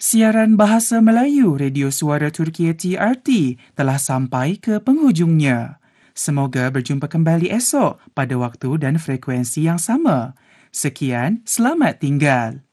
Siaran Bahasa Melayu Radio Suara Turkiye TRT telah sampai ke penghujungnya. Semoga berjumpa kembali esok pada waktu dan frekuensi yang sama. Sekian, selamat tinggal.